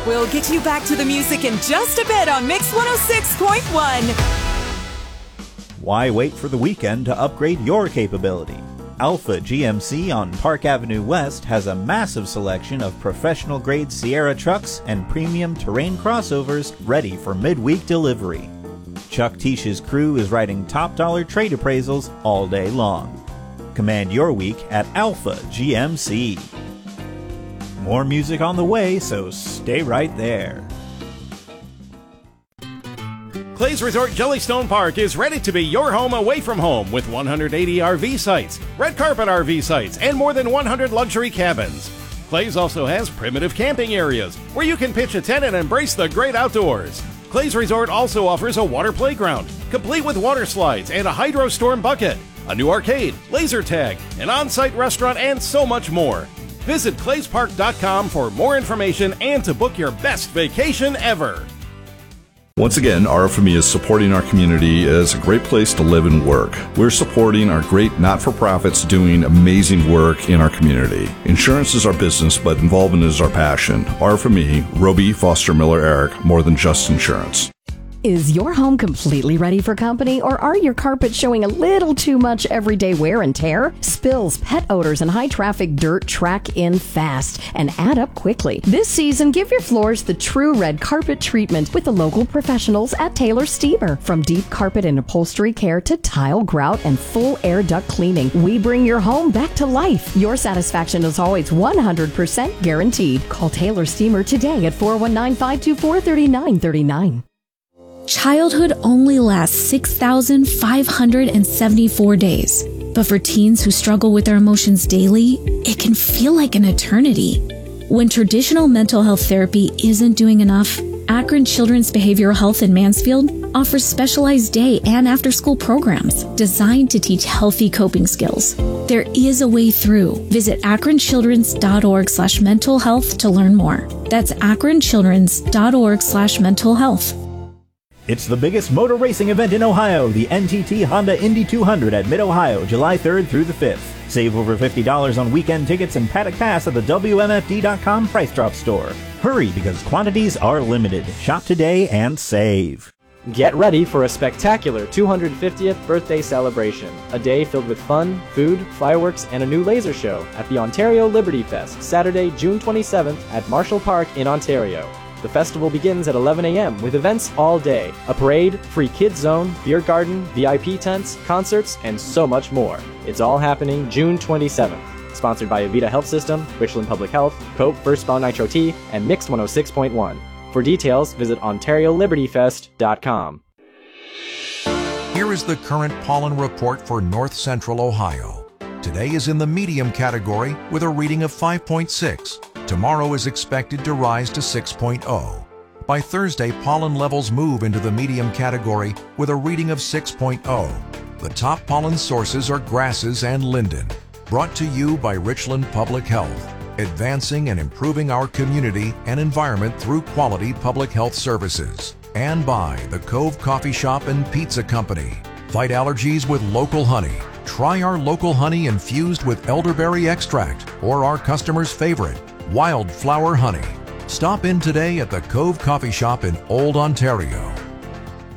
We'll get you back to the music in just a bit on Mix 106.1. Why wait for the weekend to upgrade your capability? Alpha GMC on Park Avenue West has a massive selection of professional-grade Sierra trucks and premium terrain crossovers ready for midweek delivery. Chuck Tisch's crew is writing top-dollar trade appraisals all day long. Command your week at Alpha GMC. More music on the way, so stay right there. Clay's Resort Jellystone Park is ready to be your home away from home with 180 RV sites, red carpet RV sites, and more than 100 luxury cabins. Clay's also has primitive camping areas where you can pitch a tent and embrace the great outdoors. Clay's Resort also offers a water playground, complete with water slides and a hydro storm bucket, a new arcade, laser tag, an on-site restaurant, and so much more. Visit clayspark.com for more information and to book your best vacation ever. Once again, RFME is supporting our community as a great place to live and work. We're supporting our great not-for-profits doing amazing work in our community. Insurance is our business, but involvement is our passion. RFME, Roby, Foster, Miller, Eric, more than just insurance. Is your home completely ready for company, or are your carpets showing a little too much everyday wear and tear? Spills, pet odors, and high-traffic dirt track in fast and add up quickly. This season, give your floors the true red carpet treatment with the local professionals at Taylor Steamer. From deep carpet and upholstery care to tile, grout, and full air duct cleaning, we bring your home back to life. Your satisfaction is always 100% guaranteed. Call Taylor Steamer today at 419-524-3939. Childhood only lasts 6,574 days. But for teens who struggle with their emotions daily, it can feel like an eternity. When traditional mental health therapy isn't doing enough, Akron Children's Behavioral Health in Mansfield offers specialized day and after-school programs designed to teach healthy coping skills. There is a way through. Visit akronchildrens.org/mental health to learn more. That's akronchildrens.org/mental health. It's the biggest motor racing event in Ohio, the NTT Honda Indy 200 at Mid-Ohio, July 3rd through the 5th. Save over $50 on weekend tickets and paddock pass at the WMFD.com Price Drop store. Hurry, because quantities are limited. Shop today and save. Get ready for a spectacular 250th birthday celebration. A day filled with fun, food, fireworks, and a new laser show at the Ontario Liberty Fest, Saturday, June 27th at Marshall Park in Ontario. The festival begins at 11 a.m. with events all day. A parade, free kids zone, beer garden, VIP tents, concerts, and so much more. It's all happening June 27th. Sponsored by Avita Health System, Richland Public Health, Coke First Ball Nitro Tea, and Mix 106.1. For details, visit OntarioLibertyFest.com. Here is the current pollen report for North Central Ohio. Today is in the medium category with a reading of 5.6. Tomorrow is expected to rise to 6.0. By Thursday, pollen levels move into the medium category with a reading of 6.0. The top pollen sources are grasses and linden. Brought to you by Richland Public Health, advancing and improving our community and environment through quality public health services. And by the Cove Coffee Shop and Pizza Company. Fight allergies with local honey. Try our local honey infused with elderberry extract or our customer's favorite, wildflower honey. Stop in today at the Cove Coffee Shop in Old Ontario.